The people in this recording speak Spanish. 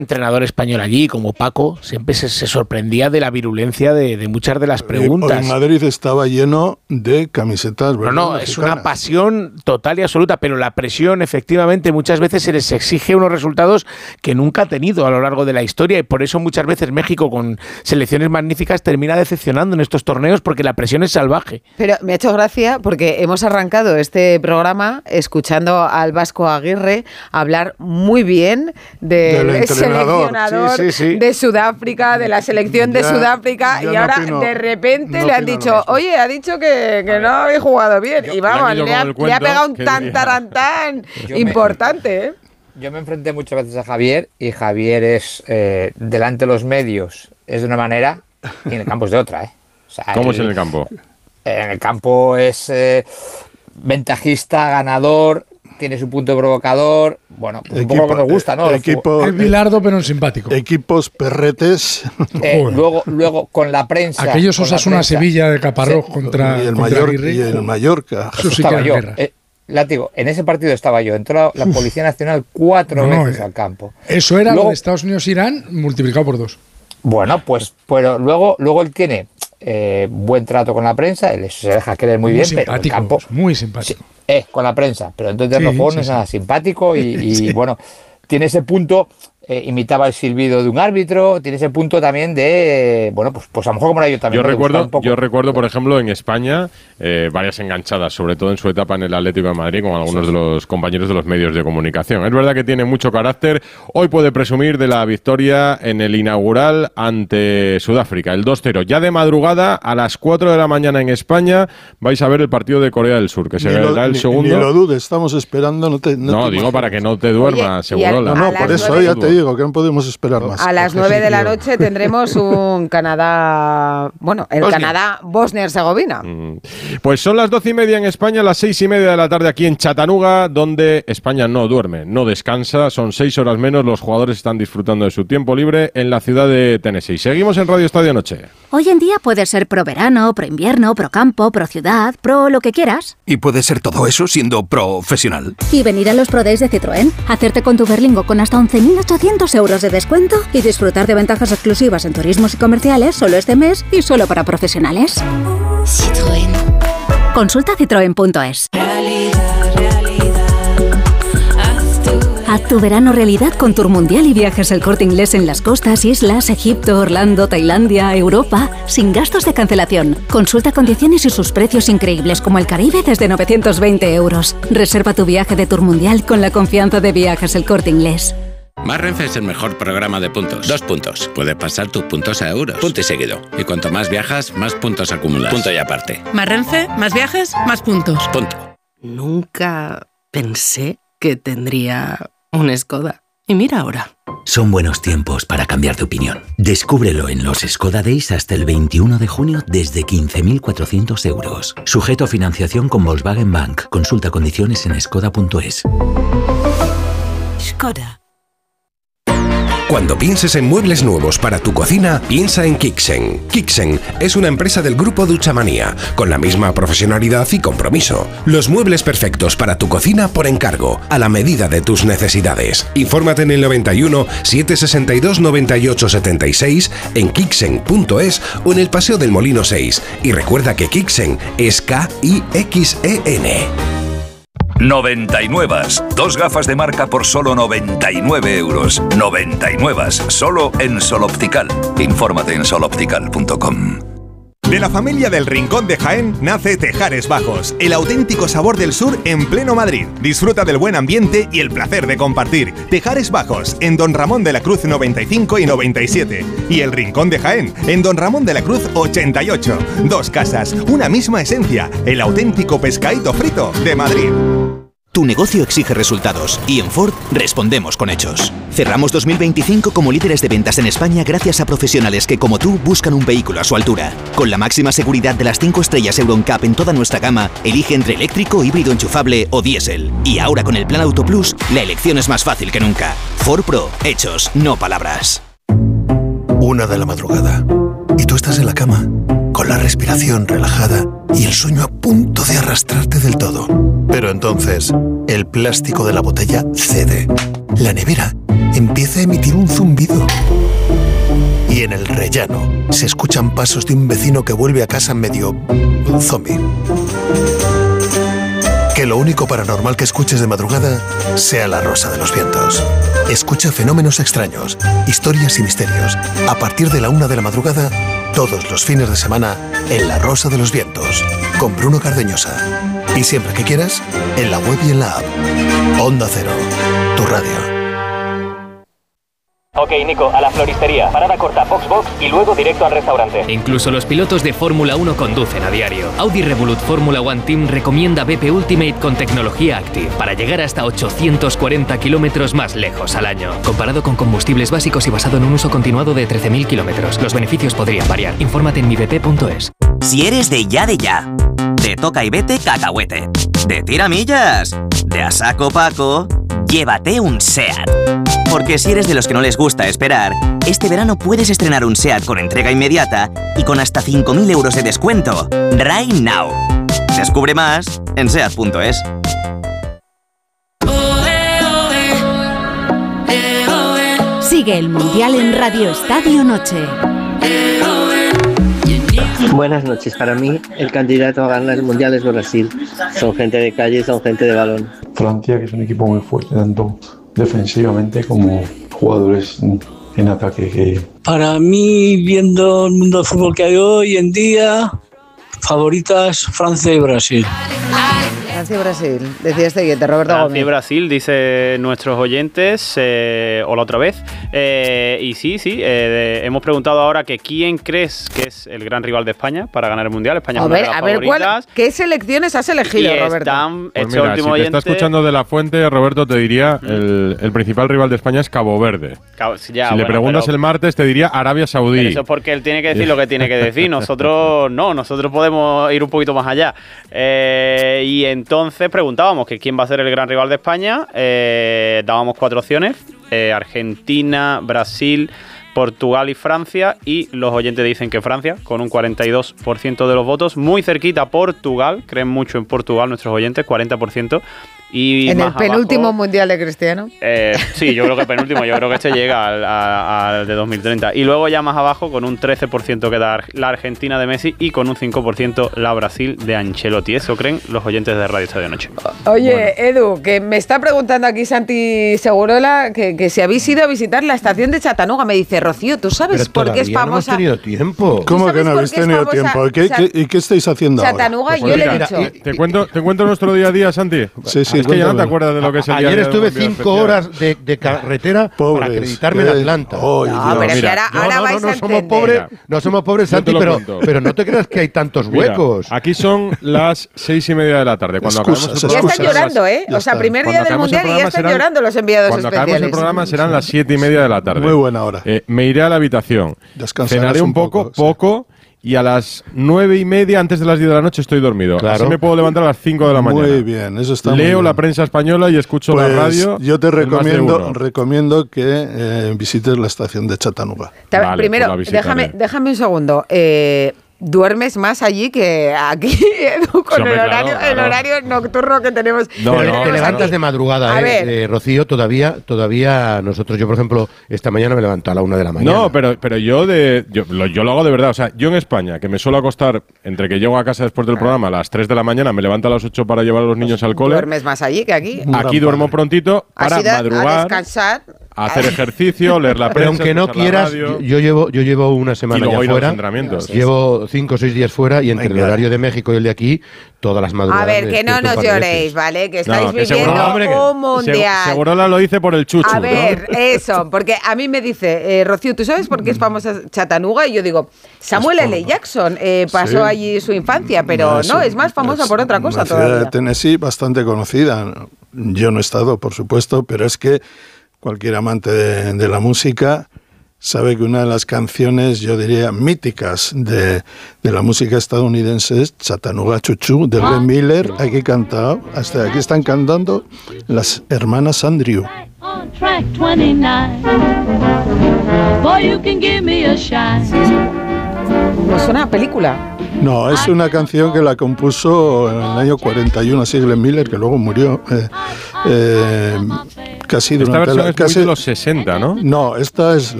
entrenador español allí, como Paco, siempre se sorprendía de la virulencia de muchas de las preguntas. En Madrid estaba lleno de camisetas. No, es una pasión total y absoluta, pero la presión, efectivamente, muchas veces se les exige unos resultados que nunca ha tenido a lo largo de la historia, y por eso muchas veces México, con selecciones magníficas, termina decepcionando en estos torneos, porque la presión es salvaje. Pero me ha hecho gracia porque hemos arrancado este programa escuchando al Vasco Aguirre hablar muy bien del seleccionador de Sudáfrica, de la selección de Sudáfrica, y ahora de repente le han dicho, oye, ha dicho que no habéis jugado bien, y vamos, le ha pegado un tan importante, ¿eh? Yo me enfrenté muchas veces a Javier, y Javier es delante de los medios es de una manera y en el campo es de otra, ¿eh? O sea, ¿cómo es en el campo? En el campo es ventajista, ganador, tiene su punto provocador, bueno, pues un poco que nos gusta, ¿no? Es bilardo, pero simpático. Equipos perretes. Luego con la prensa. Aquellos Osasuna Sevilla de Caparrós contra el Mallorca. Eso sí que era guerra. Látigo, en ese partido estaba yo. Entró la Policía Nacional 4 veces al campo. Eso era lo de Estados Unidos-Irán multiplicado por 2. Bueno, pues pero luego él tiene buen trato con la prensa, él se deja querer muy bien, pero en el campo, muy simpático. Con la prensa, pero entonces los juegos no es nada simpático y bueno, tiene ese punto, imitaba el silbido de un árbitro, tiene ese punto también de, bueno, pues a lo mejor como era yo también. Yo recuerdo, por ejemplo, en España, varias enganchadas, sobre todo en su etapa en el Atlético de Madrid, con algunos de los compañeros de los medios de comunicación. Es verdad que tiene mucho carácter. Hoy puede presumir de la victoria en el inaugural ante Sudáfrica, el 2-0. Ya de madrugada, a las 4 de la mañana en España, vais a ver el partido de Corea del Sur, que será el segundo. Ni lo dudes, estamos esperando. No, digo para que no te duermas, Segurola. No, por eso ya te digo que no podemos esperar más. A las 9 de la noche tendremos un Canadá, Canadá-Bosnia-Herzegovina. Pues son las 12:30 en España, las 6:30 de la tarde aquí en Chattanooga, donde España no duerme, no descansa, son 6 horas menos, los jugadores están disfrutando de su tiempo libre en la ciudad de Tennessee. Seguimos en Radio Estadio Noche. Hoy en día puedes ser pro verano, pro invierno, pro campo, pro ciudad, pro lo que quieras. Y puedes ser todo eso siendo profesional. Y venir a los Pro Days de Citroën, hacerte con tu Berlingo con hasta 11.800 euros de descuento y disfrutar de ventajas exclusivas en turismos y comerciales solo este mes y solo para profesionales. Citroën. Consulta citroen.es. Haz tu verano realidad con Tour Mundial y Viajes El Corte Inglés en las costas, islas, Egipto, Orlando, Tailandia, Europa, sin gastos de cancelación. Consulta condiciones y sus precios increíbles como el Caribe desde 920 euros. Reserva tu viaje de Tour Mundial con la confianza de Viajes El Corte Inglés. Más Renfe es el mejor programa de puntos. 2 puntos. Puedes pasar tus puntos a euros. Punto y seguido. Y cuanto más viajas, más puntos acumulas. Punto y aparte. Más Renfe, más viajes, más puntos. Punto. Nunca pensé que tendría un Skoda. Y mira ahora. Son buenos tiempos para cambiar de opinión. Descúbrelo en los Skoda Days hasta el 21 de junio desde 15.400 euros. Sujeto a financiación con Volkswagen Bank. Consulta condiciones en skoda.es. Skoda. Cuando pienses en muebles nuevos para tu cocina, piensa en Kixen. Kixen es una empresa del grupo Duchamanía, con la misma profesionalidad y compromiso. Los muebles perfectos para tu cocina por encargo, a la medida de tus necesidades. Infórmate en el 91 762 98 76, en Kixen.es o en el Paseo del Molino 6. Y recuerda que Kixen es K-I-X-E-N. 99. 2 gafas de marca por solo 99 euros. 99. Solo en Sol Optical. Infórmate en soloptical.com. De la familia del Rincón de Jaén nace Tejares Bajos, el auténtico sabor del sur en pleno Madrid. Disfruta del buen ambiente y el placer de compartir. Tejares Bajos, en Don Ramón de la Cruz 95 y 97. Y el Rincón de Jaén, en Don Ramón de la Cruz 88. 2 casas, una misma esencia, el auténtico pescadito frito de Madrid. Tu negocio exige resultados y en Ford respondemos con hechos. Cerramos 2025 como líderes de ventas en España gracias a profesionales que, como tú, buscan un vehículo a su altura. Con la máxima seguridad de las 5 estrellas Euro NCAP en toda nuestra gama, elige entre eléctrico, híbrido enchufable o diésel. Y ahora con el Plan Auto Plus, la elección es más fácil que nunca. Ford Pro, hechos, no palabras. 1 de la madrugada. Y tú estás en la cama, con la respiración relajada y el sueño a punto de arrastrarte del todo. Pero entonces, el plástico de la botella cede. La nevera empieza a emitir un zumbido. Y en el rellano se escuchan pasos de un vecino que vuelve a casa medio zombie. Que lo único paranormal que escuches de madrugada sea La Rosa de los Vientos. Escucha fenómenos extraños, historias y misterios. A partir de la 1 de la madrugada, todos los fines de semana, en La Rosa de los Vientos, con Bruno Cardeñosa. Y siempre que quieras, en la web y en la app. Onda Cero, tu radio. Ok, Nico, a la floristería. Parada corta, box y luego directo al restaurante. Incluso los pilotos de Fórmula 1 conducen a diario. Audi Revolut Fórmula One Team recomienda BP Ultimate con tecnología Active para llegar hasta 840 kilómetros más lejos al año. Comparado con combustibles básicos y basado en un uso continuado de 13.000 kilómetros. Los beneficios podrían variar. Infórmate en mibp.es. Si eres de ya, de toca y vete cacahuete, de tiramillas, de a saco Paco, llévate un SEAT. Porque si eres de los que no les gusta esperar, este verano puedes estrenar un SEAT con entrega inmediata y con hasta 5.000 euros de descuento. Right now. Descubre más en SEAT.es. Sigue el Mundial en Radio Estadio Noche. Buenas noches. Para mí, el candidato a ganar el Mundial es Brasil. Son gente de calle, son gente de balón. Francia, que es un equipo muy fuerte, tanto defensivamente como jugadores en ataque. Para mí, viendo el mundo del fútbol que hay hoy en día, favoritas Francia y Brasil. Francia y Brasil, decía este guiete, Roberto Gómez. Francia y Brasil, dice nuestros oyentes, o la otra vez. Y sí, hemos preguntado ahora que quién crees que es el gran rival de España para ganar el Mundial. España es una de las favoritas. ¿Qué selecciones has elegido, Roberto? Pues mira, si te está escuchando de la fuente, Roberto, te diría el principal rival de España es Cabo Verde. Si le preguntas el martes, te diría Arabia Saudí. Eso es porque él tiene que decir lo que tiene que decir. Nosotros no, nosotros podemos ir un poquito más allá. Y entonces preguntábamos que quién va a ser el gran rival de España. Dábamos 4 opciones. Argentina, Brasil, Portugal y Francia, y los oyentes dicen que Francia, con un 42% de los votos, muy cerquita Portugal, creen mucho en Portugal nuestros oyentes, 40%. Y en más el penúltimo abajo, Mundial de Cristiano. Sí, yo creo que penúltimo, yo creo que este llega al de 2030. Y luego ya más abajo, con un 13% queda la Argentina de Messi y con un 5% la Brasil de Ancelotti. Eso creen los oyentes de Radio Estadio Noche. Oye, bueno. Edu, que me está preguntando aquí Santi Segurola que si habéis ido a visitar la estación de Chattanooga. Me dice, Rocío, ¿tú sabes por qué es famosa? No hemos tenido tiempo. ¿Cómo que no habéis tenido tiempo? ¿Y qué estáis haciendo Chattanooga, ahora? Yo le he dicho. ¿Te cuento nuestro día a día, Santi? Sí. Es que ya no te acuerdas de lo que es el día. Ayer estuve 5 horas de carretera para acreditarme en Atlanta. No somos pobres, Santi, pero no te creas que hay tantos huecos. Aquí son las 6:30 de la tarde. Cuando acabemos el programa, ya están llorando, ¿eh? O sea, primer día del Mundial y ya están llorando los enviados especiales. Cuando acabemos el programa serán las 7:30 de la tarde. Muy buena hora. Me iré a la habitación. Cenaré un poco. Y a las 9:30, antes de las 10 de la noche, estoy dormido. Claro. Así me puedo levantar a las 5 de la mañana. Muy bien, eso está muy Leo bien. la prensa española y escucho la radio. Yo te recomiendo que visites la estación de Chattanooga. Vale, primero, déjame un segundo. Duermes más allí que aquí, Edu, con el horario nocturno que tenemos. Te levantas de madrugada, Rocío, todavía nosotros, yo por ejemplo, esta mañana me levanto a la 1 de la mañana. No, pero yo lo hago de verdad. O sea, yo en España, que me suelo acostar entre que llego a casa después del programa a las 3 de la mañana, me levanto a las 8 para llevar a los niños al cole. Duermes más allí que aquí. Aquí duermo prontito para madrugar. A descansar. Hacer ejercicio, leer la prensa. Pero aunque no quieras, yo llevo una semana ya fuera. Llevo 5 o 6 días fuera y entre el horario de México y el de aquí, todas las madrugadas. A ver, que no nos lloréis, ¿vale? Que estáis viviendo un mundial. Segurola lo dice por el chuchu. A ver, eso, porque a mí me dice, Rocío, ¿tú sabes por qué es famosa Chattanooga? Y yo digo, Samuel L. Jackson pasó allí su infancia, pero no, es más famosa por otra cosa todavía. Una ciudad de Tennessee bastante conocida. Yo no he estado, por supuesto, pero es que cualquier amante de la música sabe que una de las canciones, yo diría, míticas de la música estadounidense es Chattanooga Choo Choo, de Glenn Miller. Aquí aquí están cantando las hermanas Andrew. ¿No suena a película? No, es una canción que la compuso en el año 41, así Glenn Miller, que luego murió. casi esta durante versión es de los 60, ¿no? No, esta es